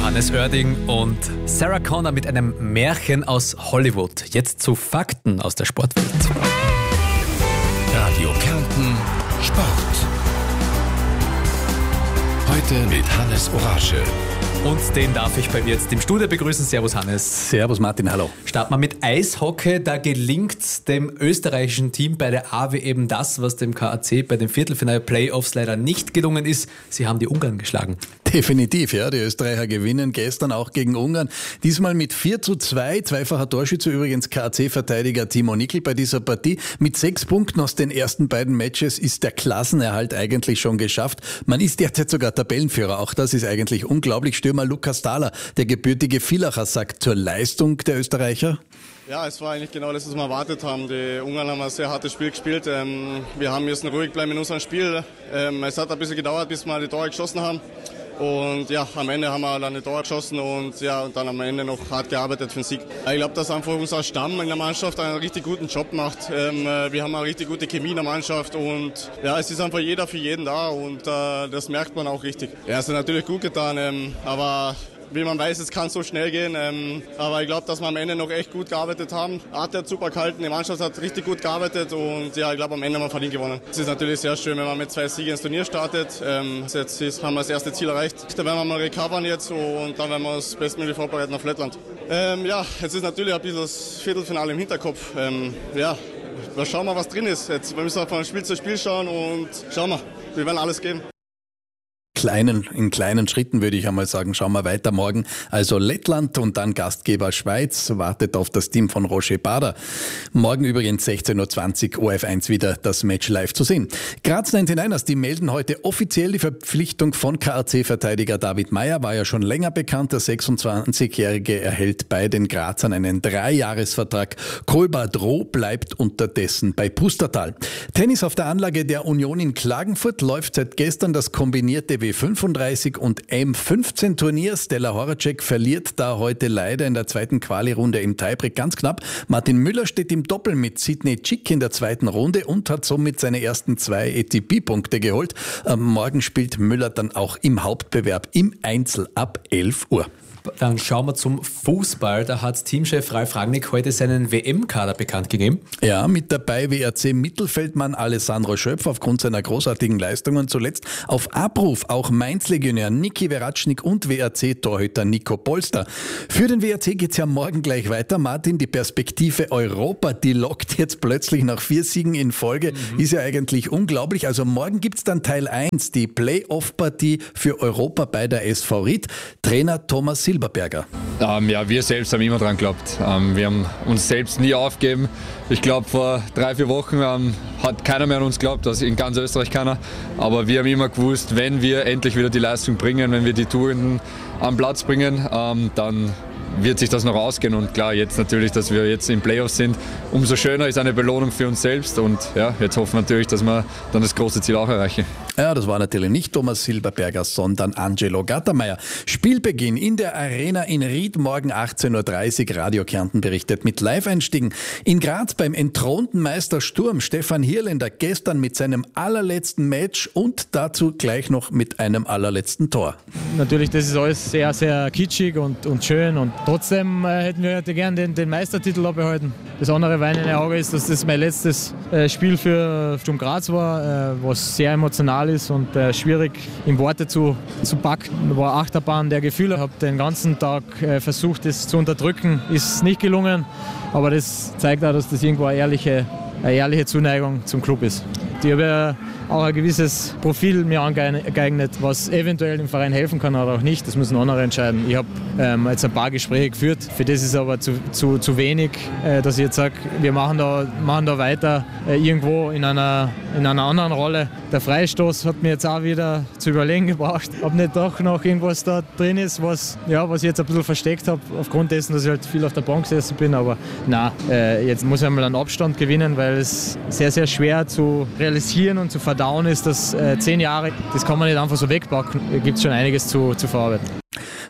Hannes Oerding und Sarah Connor mit einem Märchen aus Hollywood. Jetzt zu Fakten aus der Sportwelt. Radio Kärnten Sport. Heute mit Hannes Orasche. Und den darf ich bei mir jetzt im Studio begrüßen. Servus Hannes. Servus Martin, hallo. Starten wir mit Eishockey. Da gelingt dem österreichischen Team bei der AW eben das, was dem KAC bei den Viertelfinale-Playoffs leider nicht gelungen ist. Sie haben die Ungarn geschlagen. Definitiv, ja. Die Österreicher gewinnen gestern auch gegen Ungarn. Diesmal mit 4:2. Zweifacher Torschütze übrigens KAC-Verteidiger Timo Nickel bei dieser Partie. Mit 6 Punkten aus den ersten beiden Matches ist der Klassenerhalt eigentlich schon geschafft. Man ist derzeit sogar Tabellenführer. Auch das ist eigentlich unglaublich. Stürmer Lukas Thaler, der gebürtige Villacher, sagt zur Leistung der Österreicher. Ja, es war eigentlich genau das, was wir erwartet haben. Die Ungarn haben ein sehr hartes Spiel gespielt. Wir haben müssen ruhig bleiben in unserem Spiel. Es hat ein bisschen gedauert, bis wir die Tore geschossen haben. Und ja, am Ende haben wir dann die Tore geschossen und dann am Ende noch hart gearbeitet für den Sieg. Ich glaube, dass einfach unser Stamm in der Mannschaft einen richtig guten Job macht. Wir haben eine richtig gute Chemie in der Mannschaft und ja, es ist einfach jeder für jeden da und das merkt man auch richtig. Ja, es hat natürlich gut getan, aber wie man weiß, es kann so schnell gehen, aber ich glaube, dass wir am Ende noch echt gut gearbeitet haben. Arte hat super gehalten, die Mannschaft hat richtig gut gearbeitet und ja, ich glaube, am Ende haben wir verdient gewonnen. Es ist natürlich sehr schön, wenn man mit 2 Siegen ins Turnier startet. Jetzt haben wir das erste Ziel erreicht. Da werden wir mal recovern jetzt und dann werden wir uns bestmöglich vorbereiten auf Lettland. Jetzt ist natürlich ein bisschen das Viertelfinale im Hinterkopf. Wir schauen mal, was drin ist. Jetzt müssen wir von Spiel zu Spiel schauen und schauen wir, wir werden alles geben. In kleinen Schritten würde ich einmal sagen, schauen wir weiter morgen. Also Lettland und dann Gastgeber Schweiz wartet auf das Team von Roger Bader. Morgen übrigens 16:20 Uhr ORF1 wieder das Match live zu sehen. Graz 99ers, die melden heute offiziell die Verpflichtung von KAC-Verteidiger David Meyer, war ja schon länger bekannt. Der 26-Jährige erhält bei den Grazern einen 3-Jahres-Vertrag. Kolbert Roh bleibt unterdessen bei Pustertal. Tennis auf der Anlage der Union in Klagenfurt läuft seit gestern das kombinierte W35 und M15 Turnier. Stella Horacek verliert da heute leider in der zweiten Quali-Runde im Tiebreak ganz knapp. Martin Müller steht im Doppel mit Sidney Chick in der zweiten Runde und hat somit seine ersten 2 ATP-Punkte geholt. Morgen spielt Müller dann auch im Hauptbewerb im Einzel ab 11 Uhr. Dann schauen wir zum Fußball. Da hat Teamchef Ralf Rangnick heute seinen WM-Kader bekannt gegeben. Ja, mit dabei WRC-Mittelfeldmann Alessandro Schöpf aufgrund seiner großartigen Leistungen zuletzt. Auf Abruf auch Mainz-Legionär Niki Veratschnik und WRC-Torhüter Nico Polster. Für den WRC geht's ja morgen gleich weiter. Martin, die Perspektive Europa, die lockt jetzt plötzlich nach 4 Siegen in Folge. Ist ja eigentlich unglaublich. Also morgen gibt's dann Teil 1, die Playoff-Partie für Europa bei der SV Ried. Trainer Thomas Silberberger. Wir selbst haben immer dran geglaubt. Wir haben uns selbst nie aufgegeben. Ich glaube, vor 3-4 Wochen hat keiner mehr an uns geglaubt, also in ganz Österreich keiner. Aber wir haben immer gewusst, wenn wir endlich wieder die Leistung bringen, wenn wir die Touren am Platz bringen, dann wird sich das noch ausgehen. Und klar, jetzt natürlich, dass wir jetzt im Playoffs sind, umso schöner ist eine Belohnung für uns selbst. Und ja, jetzt hoffen wir natürlich, dass wir dann das große Ziel auch erreichen. Ja, das war natürlich nicht Thomas Silberberger, sondern Angelo Gattermeier. Spielbeginn in der Arena in Ried, morgen 18:30 Uhr. Radio Kärnten berichtet mit Live-Einstiegen. In Graz beim entthronten Meister Sturm Stefan Hirländer gestern mit seinem allerletzten Match und dazu gleich noch mit einem allerletzten Tor. Natürlich, das ist alles sehr, sehr kitschig und schön und trotzdem hätten wir heute gern den Meistertitel abgehalten. Das andere weinende Auge ist, dass das mein letztes Spiel für Sturm Graz war, was sehr emotional ist und schwierig in Worte zu packen. War Achterbahn der Gefühle. Ich habe den ganzen Tag versucht, das zu unterdrücken. Ist nicht gelungen, aber das zeigt auch, dass das irgendwo eine ehrliche Zuneigung zum Club ist. Ich habe auch ein gewisses Profil mir angeeignet, was eventuell dem Verein helfen kann oder auch nicht. Das müssen andere entscheiden. Ich habe jetzt ein paar Gespräche geführt. Für das ist aber zu wenig, dass ich jetzt sage, wir machen da weiter irgendwo in einer anderen Rolle. Der Freistoß hat mir jetzt auch wieder zu überlegen gebracht, ob nicht doch noch irgendwas da drin ist, was ich jetzt ein bisschen versteckt habe, aufgrund dessen, dass ich halt viel auf der Bank gesessen bin. Aber jetzt muss ich einmal einen Abstand gewinnen, weil es sehr, sehr schwer zu realisieren und zu verdauen ist, dass 10 Jahre, das kann man nicht einfach so wegpacken. Da gibt es schon einiges zu verarbeiten.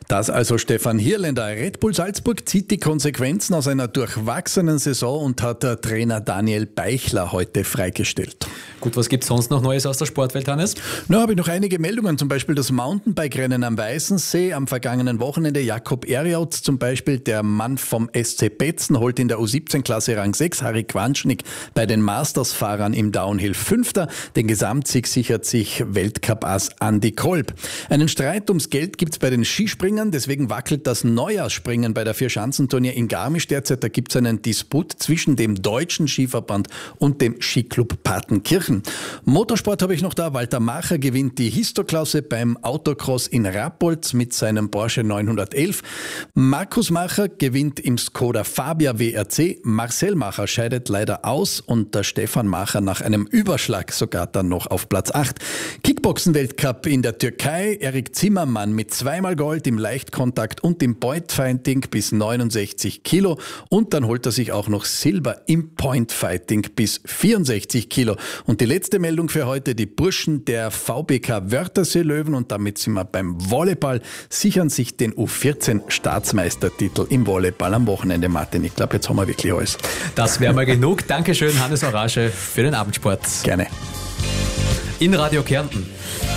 Das also Stefan Hirländer. Red Bull Salzburg zieht die Konsequenzen aus einer durchwachsenen Saison und hat der Trainer Daniel Beichler heute freigestellt. Gut, was gibt es sonst noch Neues aus der Sportwelt, Hannes? Na, habe ich noch einige Meldungen, zum Beispiel das Mountainbike-Rennen am Weißensee am vergangenen Wochenende. Jakob Eriot zum Beispiel, der Mann vom SC Betzen, holt in der U17-Klasse Rang 6. Harry Quanschnick bei den Masters-Fahrern im Downhill 5. Den Gesamtsieg sichert sich Weltcup-Ass Andy Kolb. Einen Streit ums Geld gibt es bei den Skispringern, deswegen wackelt das Neujahrsspringen bei der Vierschanzenturnier in Garmisch derzeit. Da gibt es einen Disput zwischen dem Deutschen Skiverband und dem Skiclub Partenkirchen. Motorsport habe ich noch da. Walter Macher gewinnt die Histo-Klasse beim Autocross in Rappolz mit seinem Porsche 911. Markus Macher gewinnt im Skoda Fabia WRC. Marcel Macher scheidet leider aus und der Stefan Macher nach einem Überschlag sogar dann noch auf Platz 8. Kickboxen-Weltcup in der Türkei. Erik Zimmermann mit zweimal Gold im Leichtkontakt und im Pointfighting bis 69 Kilo. Und dann holt er sich auch noch Silber im Pointfighting bis 64 Kilo. Und die letzte Meldung für heute, die Burschen der VBK Wörthersee-Löwen, und damit sind wir beim Volleyball, sichern sich den U14-Staatsmeistertitel im Volleyball am Wochenende. Martin, ich glaube, jetzt haben wir wirklich alles. Das wäre mal genug. Dankeschön, Hannes Orage, für den Abendsport. Gerne. In Radio Kärnten.